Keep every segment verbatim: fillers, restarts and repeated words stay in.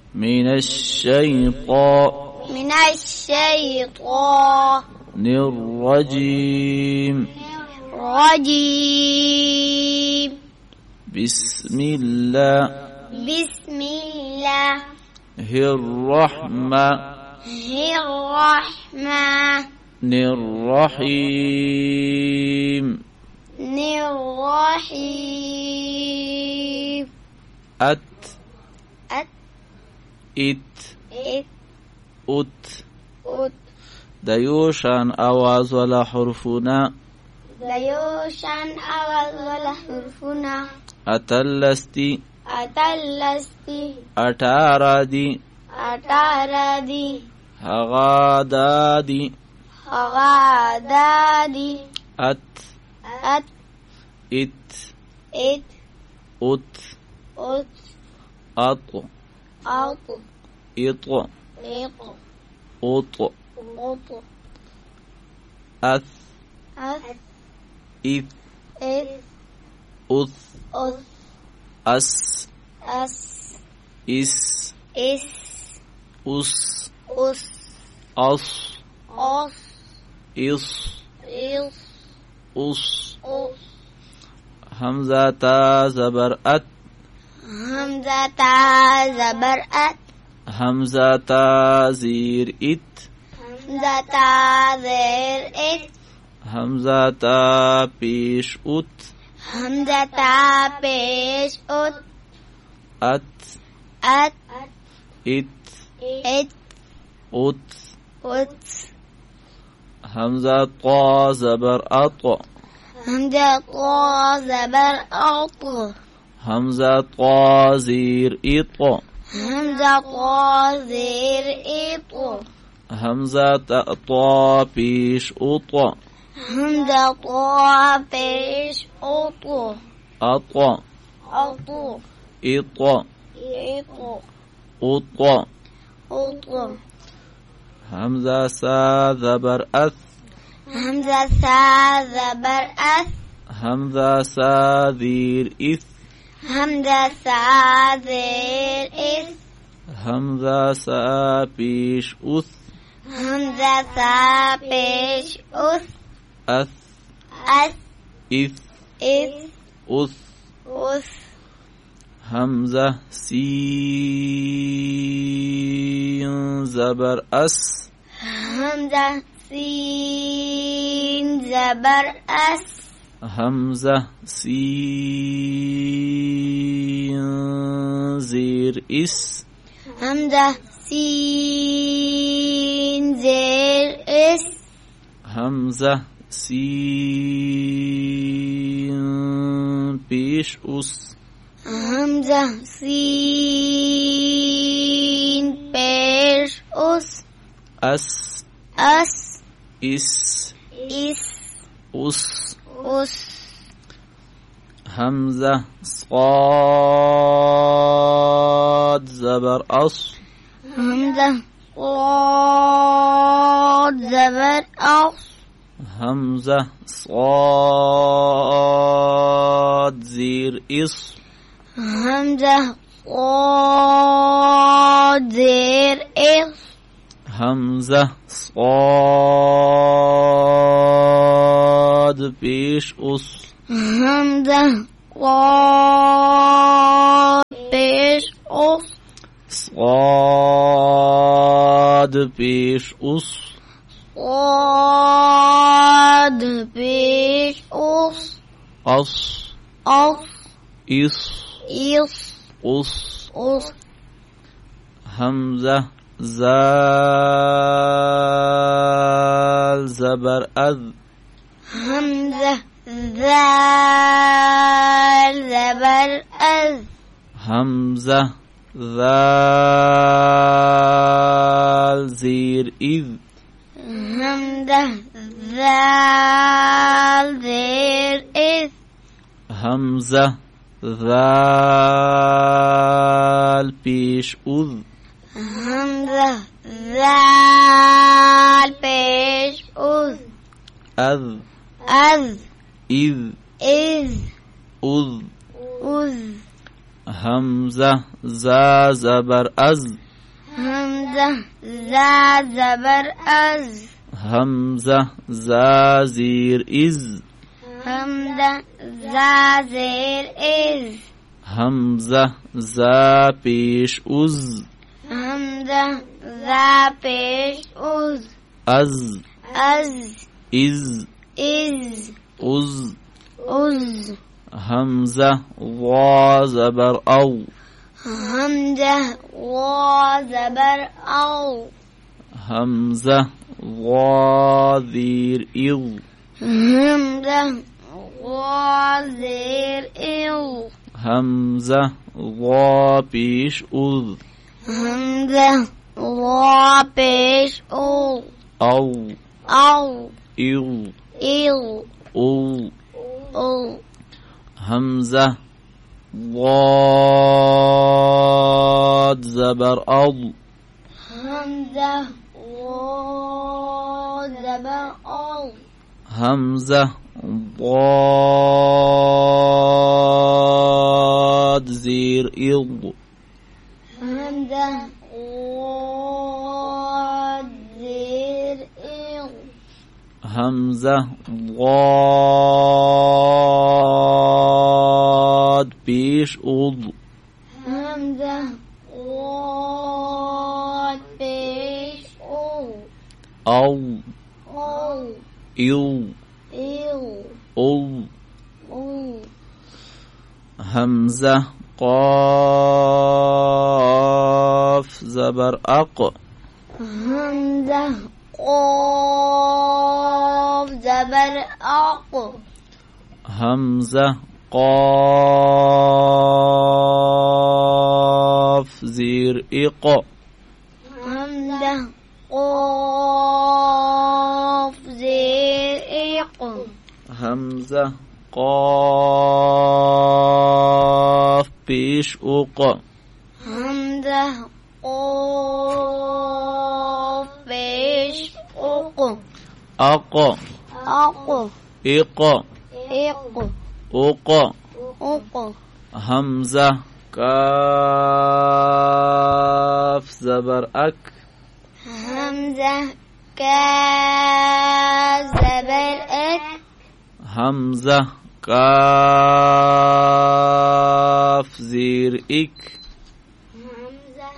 من الشيطان من الشيطان الرجيم رجيم بسم الله بسم الله الرحمن الرحمن الرحيم الرحيم أت أت إت إت أت أت ديوشان أواز ولا حرفنا ديوشان أول ولا حرفنا أتلستي أتلستي أتارادي أتاردي هغادادي غادادي أت أت إت إت أت أت أط أط إط إط أط أط أث أث إث إث أث أث أس أس إس إس أس أس أص أص إص إص أص أص همزة تا زبر أت همزة تا زبر أت همزة تا زير إت همزة تا زير إت همزة تا بيش أت همزة تا پیش أت أت أت إت إت أت أت همزة طا زبر أط همزة طا زبر أط همزة طا زير إط همزة طا زير إط همزة طا بيش أط همزة طا پیش أط أط أط إط إط أط أط همزة سا زبر أث همزة سا زبر أث همزة سا ذير إث همزة سا زير إث همزة سا بيش أث همزة سا پیش أث أث أث إث إث أث أث همزة سين زبر أس همزة سين زبر أس همزة سين زير إس همزة سين زير إس همزة سين بيش أس همزة سين پیش أس أس أس إس إس أس أس همزة صاد زبر أص همزة صاد زبر أص همزة صاد زير إص همزة صاد زير إص همزة صاد بيش أص همزة صاد پیش أص صاد بيش أص صاد پیش أص أص أص إص إص أص أص همزة زال زبر أذ همزة ذال زبر أذ همزة ذال زير إذ همزة ذال زير إذ همزة ذال بيش أذ همزة ذال پیش أذ أذ أذ إذ إذ أذ أذ همزة زا زبر أز همزة زا زبر أز همزة زا زير إز همزة زا زير إز همزة زا پیش أز همزة زا پیش أز أز أز إز إز أز أز همزة وا زبر أو همزة وا زبر أو همزة وا ذير إض همزة وا زير إو همزة وا پیش أذ همزة وا پیش أو أو أو إض إو أو أو همزة ضاد زبر أض همزة وا زبر أو همزة ضاد زير إض همزة وا زير إو همزة ضاد پیش أض همزة وا پیش أو أو أو إو إو أو أو همزة قاف زبر أق همزة قاف زبر أق همزة قاف زير إق همزة قاف زير إق همزة قاف پیش أق همزة قاف پیش أق أق أق إق إق أق أق همزة كاف زبر أك همزة كاف زبر أك همزة كاف زير إك همزة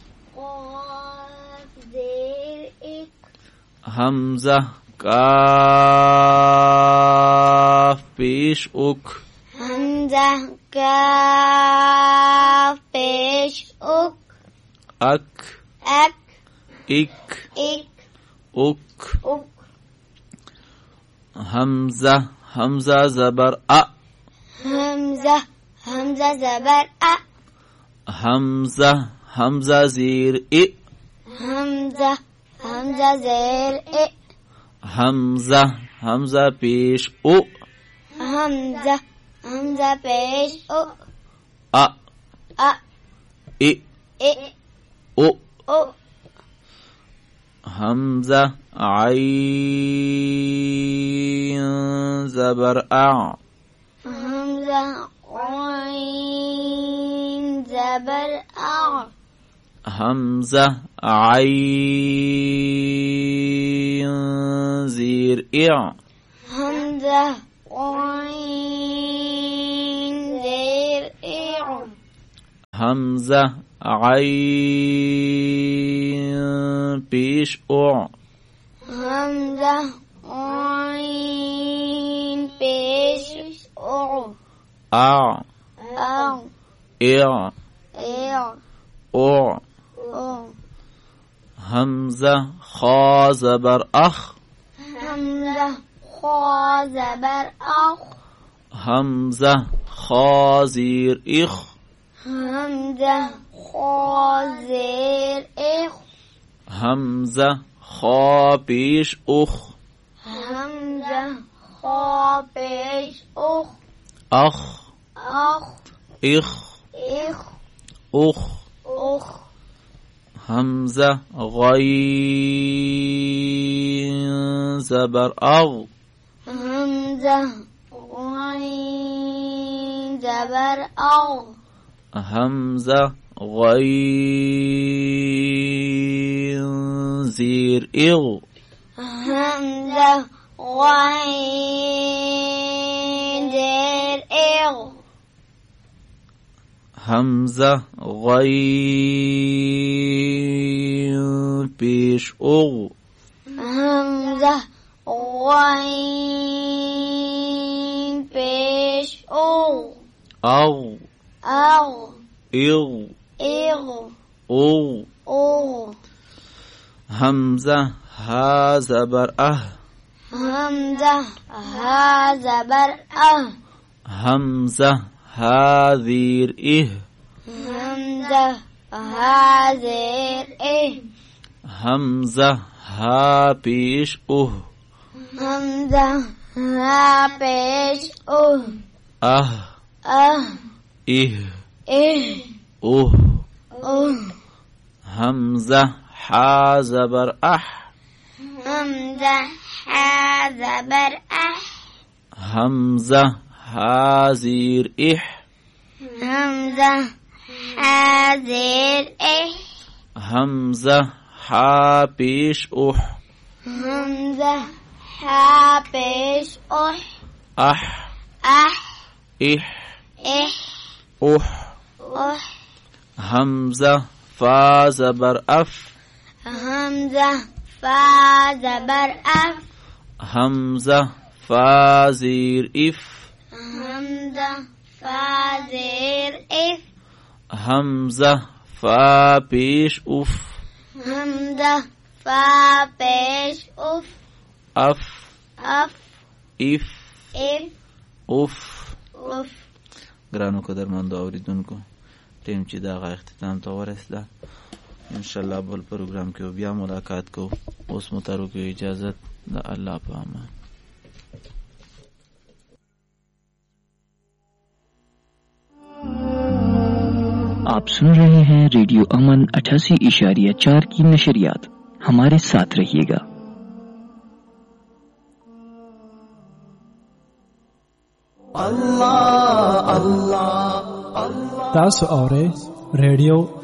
قاف زير إك همزة كاف پیش أك همزة كاف پیش أك أك أك إك إك أك أك همزة همزة زبر أ همزة همزة زبر أ همزة همزة زير إ همزة همزة زير إ همزة همزة پیش أ همزة همزة پیش أ أ أ إ إ أ أ همزة عين زبر أع همزة عين زبر أع همزة عين زير إع همزة عين زير إع همزة عين پیش أع همزة عين پیش أع أع أع إع إع أع أع همزة خا زبر أخ همزة خا زبر أخ همزة خا زير إخ همزة خا زير إخ همزة خا پیش أخ همزة خا پیش أخ أخ أخ إخ إخ أخ أخ همزة غين زبر أغ همزة غين زبر أو همزة غين زير إغ همزة غين زير إغ همزة غين بيش أغ همزة غين بيش أغ أغ أغ إغ إغ أغ أغ همزة ها زبر أه همزة ها زبر أه همزة ها ذير إه همزة ها زير إه همزة ها بيش أه همزة ها بيش أه أه أه إه إه أه أه همزة حا زبر أح همزة ها زبر أح همزة ها زير إح همزة ها زير إح همزة ها بيش أح همزة ها بيش أح أح أح إح إح أح أح همزة فا زبر أف همزة فا زبر أف همزة فا زير إف همزة فا زير إف همزة فا بيش أف همزة فا بيش أف أف أف إف إف أف أف ګرانو قدرمندو اوریدونکو ټیم چې دا غا اختتام ته ورسېده ان شاء الله بل پروګرام کې بیا ملاقات کو اوس متارو کې اجازت د الله په امان आप सुन रहे हैं रेडियो अमन अठासी इशारिया चार की नशरियात हमारे साथ रहिएगा تاسو اورئ ریډیو